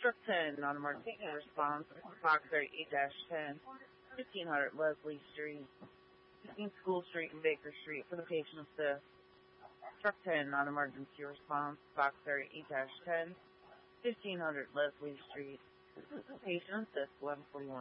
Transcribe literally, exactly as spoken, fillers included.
Truck ten, non-emergency response, Fox thirty-eight ten, fifteen hundred Leslie Street, fifteen School Street and Baker Street for the patient assist. Truck ten, non-emergency response, Fox thirty-eight ten, fifteen hundred Leslie Street, patient assist, eleven forty-one.